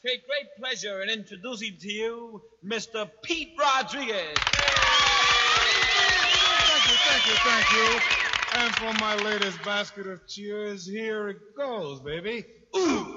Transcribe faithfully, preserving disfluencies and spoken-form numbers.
take great pleasure in introducing to you Mister Pete Rodriguez. Thank you, thank you, thank you. And for my latest basket of cheers, here it goes, baby. Ooh.